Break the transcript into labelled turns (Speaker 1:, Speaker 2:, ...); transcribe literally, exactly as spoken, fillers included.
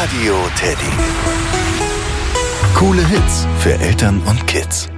Speaker 1: Radio Teddy. Coole Hits für Eltern und Kids.